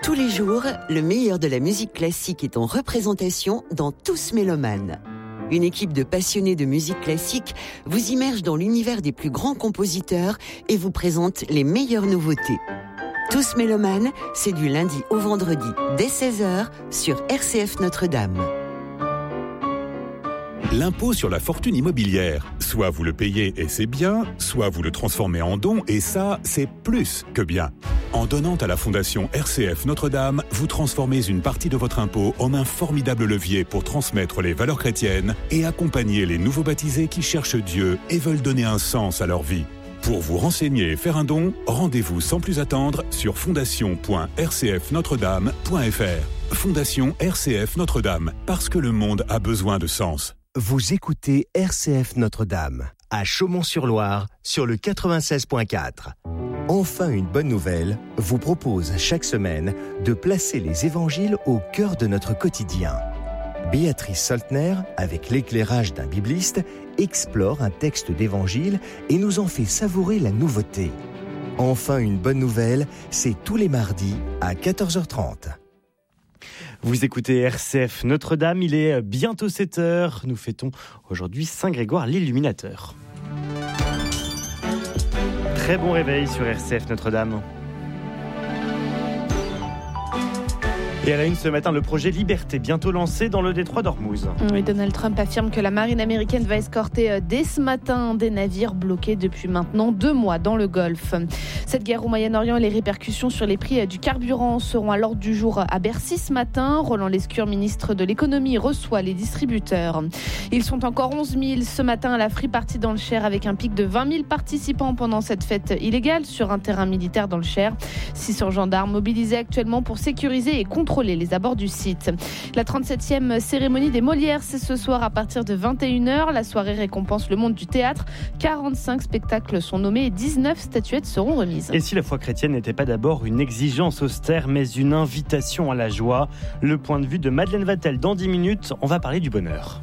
Tous les jours, le meilleur de la musique classique est en représentation dans Tous Mélomanes. Une équipe de passionnés de musique classique vous immerge dans l'univers des plus grands compositeurs et vous présente les meilleures nouveautés. Tous Mélomanes, c'est du lundi au vendredi dès 16h sur RCF Notre-Dame. L'impôt sur la fortune immobilière. Soit vous le payez et c'est bien, soit vous le transformez en don et ça, c'est plus que bien. En donnant à la Fondation RCF Notre-Dame, vous transformez une partie de votre impôt en un formidable levier pour transmettre les valeurs chrétiennes et accompagner les nouveaux baptisés qui cherchent Dieu et veulent donner un sens à leur vie. Pour vous renseigner et faire un don, rendez-vous sans plus attendre sur fondation.rcfnotredame.fr. Fondation RCF Notre-Dame, parce que le monde a besoin de sens. Vous écoutez RCF Notre-Dame, à Chaumont-sur-Loire, sur le 96.4. Enfin une bonne nouvelle, vous propose chaque semaine de placer les évangiles au cœur de notre quotidien. Béatrice Soltner, avec l'éclairage d'un bibliste, explore un texte d'évangile et nous en fait savourer la nouveauté. Enfin une bonne nouvelle, c'est tous les mardis à 14h30. Vous écoutez RCF Notre-Dame, il est bientôt 7h. Nous fêtons aujourd'hui Saint Grégoire l'Illuminateur. Très bon réveil sur RCF Notre-Dame. Et à la une ce matin, le projet Liberté, bientôt lancé dans le détroit d'Ormuz. Oui, Donald Trump affirme que la marine américaine va escorter dès ce matin des navires bloqués depuis maintenant 2 mois dans le Golfe. Cette guerre au Moyen-Orient et les répercussions sur les prix du carburant seront à l'ordre du jour à Bercy ce matin. Roland Lescure, ministre de l'économie, reçoit les distributeurs. Ils sont encore 11 000 ce matin à la Free Party dans le Cher, avec un pic de 20 000 participants pendant cette fête illégale sur un terrain militaire dans le Cher. 600 gendarmes mobilisés actuellement pour sécuriser et contrôler les abords du site. La 37e cérémonie des Molières, c'est ce soir à partir de 21h. La soirée récompense le monde du théâtre. 45 spectacles sont nommés et 19 statuettes seront remises. Et si la foi chrétienne n'était pas d'abord une exigence austère, mais une invitation à la joie? Le point de vue de Madeleine Vatel dans 10 minutes. On va parler du bonheur.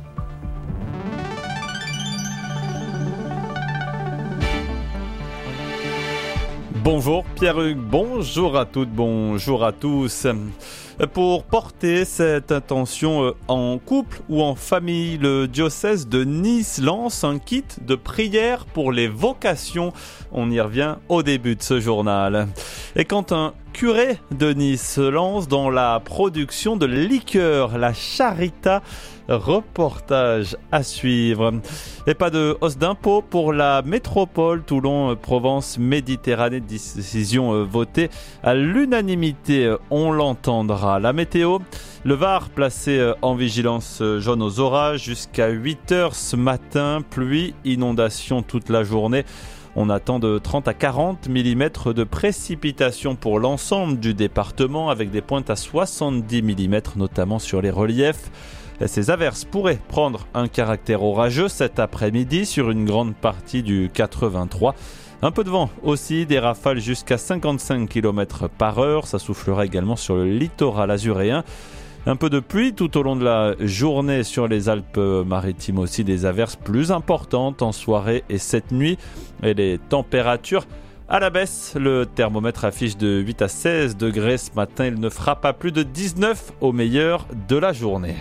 Bonjour Pierre-Hugues, bonjour à toutes, bonjour à tous. Pour porter cette intention en couple ou en famille, le diocèse de Nice lance un kit de prière pour les vocations. On y revient au début de ce journal. Et quand un curé de Nice se lance dans la production de liqueurs, la Charita, reportage à suivre. Et pas de hausse d'impôt pour la métropole Toulon-Provence-Méditerranée, décision votée à l'unanimité, on l'entendra. La météo, le Var placé en vigilance jaune aux orages jusqu'à 8h ce matin, pluie, inondation toute la journée. On attend de 30 à 40 mm de précipitations pour l'ensemble du département, avec des pointes à 70 mm notamment sur les reliefs. Ces averses pourraient prendre un caractère orageux cet après-midi sur une grande partie du 83. Un peu de vent aussi, des rafales jusqu'à 55 km/h. Ça soufflera également sur le littoral azuréen. Un peu de pluie tout au long de la journée sur les Alpes-Maritimes aussi, des averses plus importantes en soirée et cette nuit. Et les températures à la baisse, le thermomètre affiche de 8 à 16 degrés ce matin. Il ne fera pas plus de 19 au meilleur de la journée.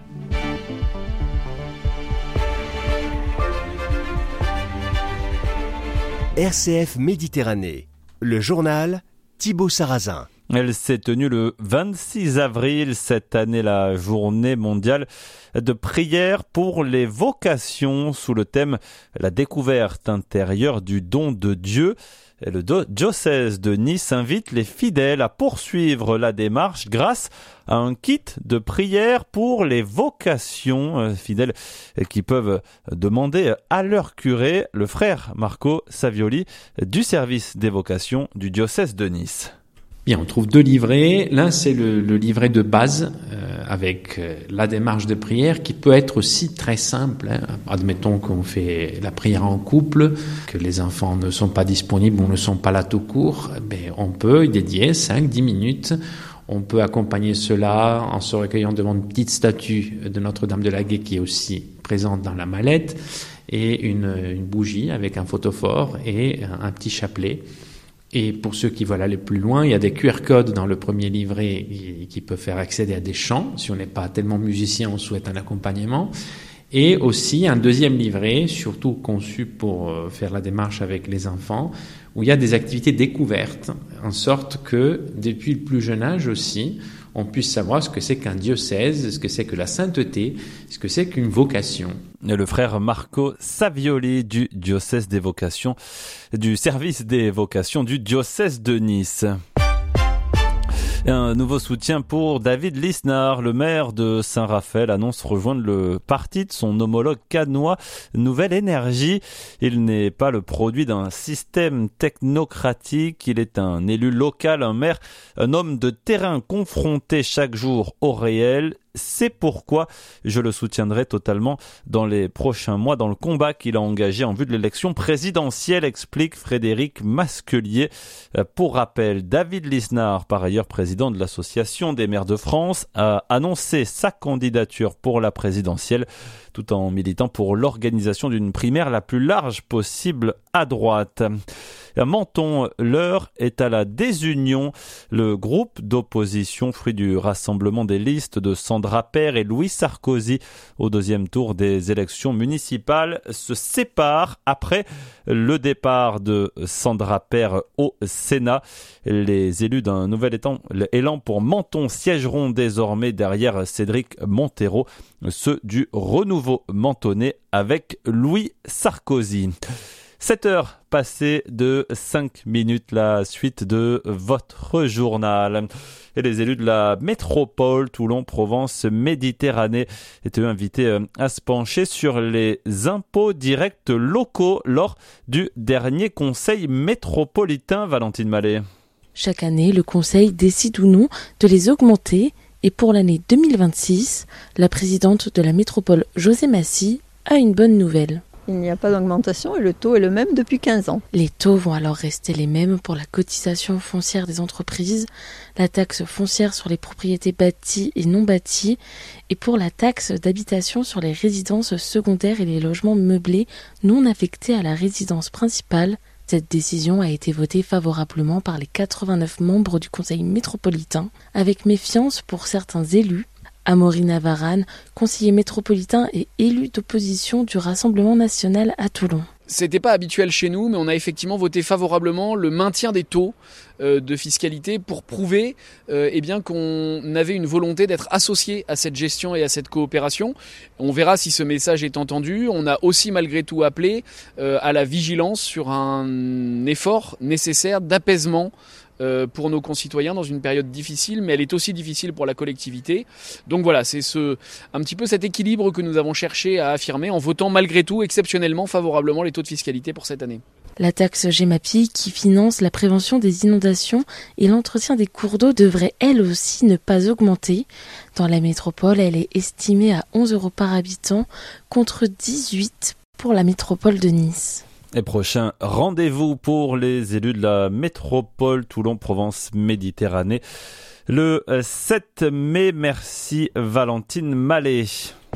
RCF Méditerranée, le journal Thibaut Sarrazin. Elle s'est tenue le 26 avril cette année, la journée mondiale de prière pour les vocations, sous le thème « La découverte intérieure du don de Dieu ». Et le diocèse de Nice invite les fidèles à poursuivre la démarche grâce à un kit de prière pour les vocations, fidèles qui peuvent demander à leur curé, le frère Marco Savioli, du service des vocations du diocèse de Nice. Bien, on trouve 2 livrets. L'un, c'est le livret de base avec la démarche de prière qui peut être aussi très simple. Admettons qu'on fait la prière en couple, que les enfants ne sont pas disponibles ou ne sont pas là tout court. On peut y dédier 5-10 minutes. On peut accompagner cela en se recueillant devant une petite statue de Notre-Dame de la Gaie qui est aussi présente dans la mallette et une bougie avec un photophore et un petit chapelet. Et pour ceux qui veulent aller plus loin, il y a des QR codes dans le premier livret qui peuvent faire accéder à des chants. Si on n'est pas tellement musicien, on souhaite un accompagnement. Et aussi un deuxième livret, surtout conçu pour faire la démarche avec les enfants, où il y a des activités découvertes, en sorte que, depuis le plus jeune âge aussi, on puisse savoir ce que c'est qu'un diocèse, ce que c'est que la sainteté, ce que c'est qu'une vocation. Et le frère Marco Savioli du diocèse des vocations, du service des vocations du diocèse de Nice. Et un nouveau soutien pour David Lisnard, le maire de Saint-Raphaël, annonce rejoindre le parti de son homologue cannois Nouvelle Énergie. Il n'est pas le produit d'un système technocratique, il est un élu local, un maire, un homme de terrain confronté chaque jour au réel. C'est pourquoi je le soutiendrai totalement dans les prochains mois dans le combat qu'il a engagé en vue de l'élection présidentielle, explique Frédéric Masquelier. Pour rappel, David Lisnard, par ailleurs président de l'Association des maires de France, a annoncé sa candidature pour la présidentielle tout en militant pour l'organisation d'une primaire la plus large possible à droite. À Menton, l'heure est à la désunion. Le groupe d'opposition, fruit du rassemblement des listes de Sandra Père et Louis Sarkozy au deuxième tour des élections municipales, se sépare après le départ de Sandra Père au Sénat. Les élus d'un nouvel élan pour Menton siégeront désormais derrière Cédric Montero, ceux du renouveau mentonnais avec Louis Sarkozy. 7 heures passées de 5 minutes, la suite de votre journal. Et les élus de la métropole Toulon-Provence-Méditerranée étaient invités à se pencher sur les impôts directs locaux lors du dernier conseil métropolitain. Valentine Mallet. Chaque année, le conseil décide ou non de les augmenter. Et pour l'année 2026, la présidente de la métropole, José Massy, a une bonne nouvelle. Il n'y a pas d'augmentation et le taux est le même depuis 15 ans. Les taux vont alors rester les mêmes pour la cotisation foncière des entreprises, la taxe foncière sur les propriétés bâties et non bâties et pour la taxe d'habitation sur les résidences secondaires et les logements meublés non affectés à la résidence principale. Cette décision a été votée favorablement par les 89 membres du conseil métropolitain, avec méfiance pour certains élus. Amaury Navarane, conseiller métropolitain et élu d'opposition du Rassemblement national à Toulon. C'était pas habituel chez nous, mais on a effectivement voté favorablement le maintien des taux de fiscalité pour prouver qu'on avait une volonté d'être associé à cette gestion et à cette coopération. On verra si ce message est entendu. On a aussi malgré tout appelé à la vigilance sur un effort nécessaire d'apaisement pour nos concitoyens dans une période difficile, mais elle est aussi difficile pour la collectivité. Donc voilà, c'est un petit peu cet équilibre que nous avons cherché à affirmer en votant malgré tout exceptionnellement favorablement les taux de fiscalité pour cette année. La taxe Gemapi, qui finance la prévention des inondations et l'entretien des cours d'eau, devrait elle aussi ne pas augmenter. Dans la métropole, elle est estimée à 11 € par habitant contre 18 pour la métropole de Nice. Et prochain rendez-vous pour les élus de la métropole Toulon-Provence-Méditerranée le 7 mai. Merci Valentine Mallet.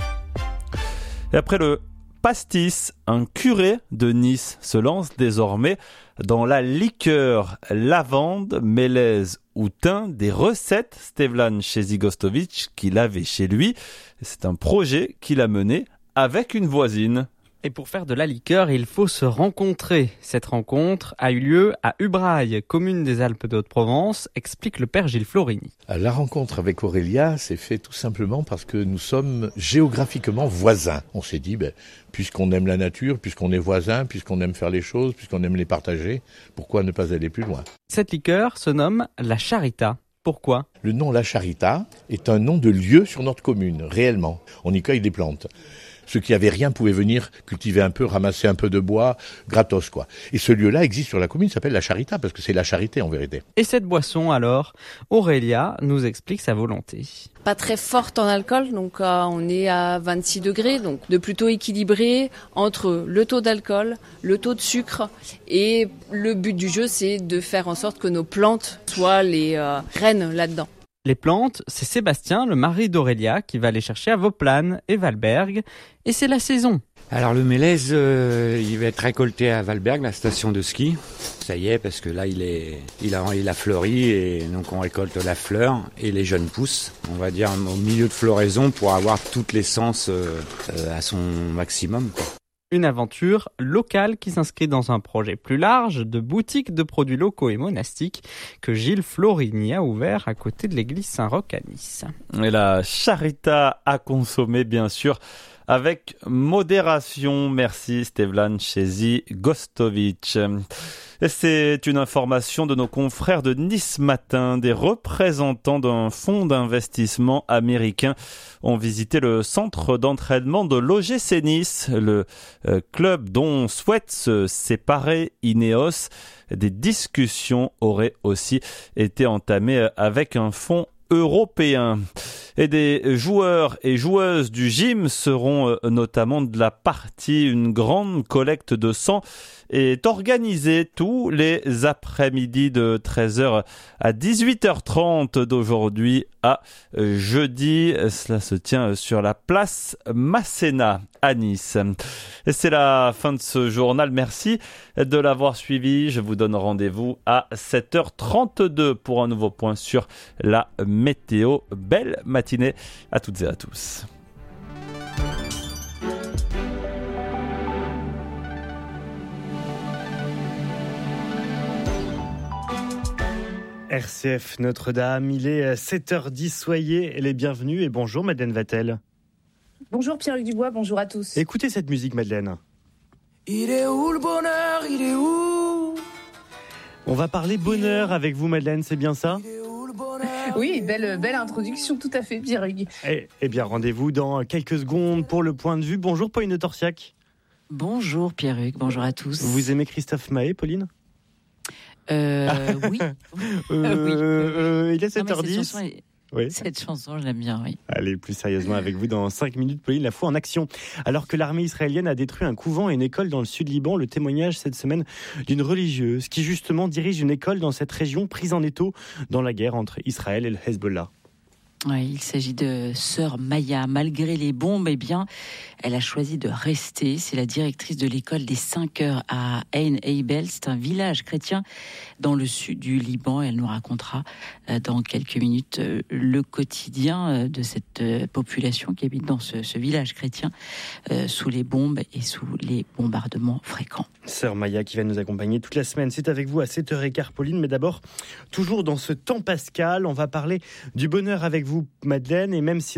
Et après le pastis, un curé de Nice se lance désormais dans la liqueur lavande, mélèze ou thym, des recettes Stevlan Chezigostovic qu'il avait chez lui. C'est un projet qu'il a mené avec une voisine. Et pour faire de la liqueur, il faut se rencontrer. Cette rencontre a eu lieu à Ubraille, commune des Alpes de Haute-Provence, explique le père Gilles Florini. La rencontre avec Aurélia s'est faite tout simplement parce que nous sommes géographiquement voisins. On s'est dit, puisqu'on aime la nature, puisqu'on est voisins, puisqu'on aime faire les choses, puisqu'on aime les partager, pourquoi ne pas aller plus loin ? Cette liqueur se nomme la Charita. Pourquoi ? Le nom La Charita est un nom de lieu sur notre commune, réellement. On y cueille des plantes. Ceux qui n'avaient rien pouvaient venir cultiver un peu, ramasser un peu de bois, gratos quoi. Et ce lieu-là existe sur la commune, s'appelle la Charita, parce que c'est la charité en vérité. Et cette boisson alors, Aurélia nous explique sa volonté. Pas très forte en alcool, donc on est à 26 degrés, donc de plutôt équilibré entre le taux d'alcool, le taux de sucre, et le but du jeu c'est de faire en sorte que nos plantes soient les reines là-dedans. Les plantes, c'est Sébastien, le mari d'Aurélia, qui va les chercher à Vauplane et Valberg. Et c'est la saison. Alors le mélèze, il va être récolté à Valberg, la station de ski. Ça y est, parce que là il a fleuri et donc on récolte la fleur et les jeunes pousses. On va dire au milieu de floraison pour avoir toute l'essence à son maximum, quoi. Une aventure locale qui s'inscrit dans un projet plus large de boutique de produits locaux et monastiques que Gilles Florini a ouvert à côté de l'église Saint-Roch à Nice. Et la charita à consommer, bien sûr, avec modération. Merci Stevlan Chezi Gostovic. Et c'est une information de nos confrères de Nice Matin. Des représentants d'un fonds d'investissement américain ont visité le centre d'entraînement de l'OGC Nice, le club dont souhaite se séparer Ineos. Des discussions auraient aussi été entamées avec un fonds européen. Et des joueurs et joueuses du gym seront notamment de la partie. Une grande collecte de sang est organisée tous les après-midi de 13h à 18h30 d'aujourd'hui à jeudi. Cela se tient sur la place Masséna à Nice. Et c'est la fin de ce journal. Merci de l'avoir suivi. Je vous donne rendez-vous à 7h32 pour un nouveau point sur la météo. Belle matinée à toutes et à tous. RCF Notre-Dame, il est 7h10, soyez les bienvenus et bonjour Madeleine Vatel. Bonjour Pierre-Luc Dubois, bonjour à tous. Écoutez cette musique Madeleine. Il est où le bonheur, il est où? On va parler bonheur avec vous Madeleine, c'est bien ça? Oui, belle introduction, tout à fait Pierre-Luc. Eh bien rendez-vous dans quelques secondes pour le point de vue. Bonjour Pauline Torsiac. Bonjour Pierre-Luc, bonjour à tous. Vous aimez Christophe Maé, Pauline? Oui. Oui. Il est 7h10. Oui. Cette chanson, je l'aime bien, oui. Allez, plus sérieusement avec vous dans 5 minutes, Pauline, la foi en action. Alors que l'armée israélienne a détruit un couvent et une école dans le sud Liban, le témoignage cette semaine d'une religieuse qui justement dirige une école dans cette région prise en étau dans la guerre entre Israël et le Hezbollah. Oui, il s'agit de sœur Maya. Malgré les bombes, elle a choisi de rester. C'est la directrice de l'école des 5 heures à Ain Eibel. C'est un village chrétien dans le sud du Liban. Elle nous racontera dans quelques minutes le quotidien de cette population qui habite dans ce village chrétien sous les bombes et sous les bombardements fréquents. Sœur Maya qui va nous accompagner toute la semaine. C'est avec vous à 7h15, Pauline. Mais d'abord, toujours dans ce temps pascal, on va parler du bonheur avec vous, Madeleine. Et même si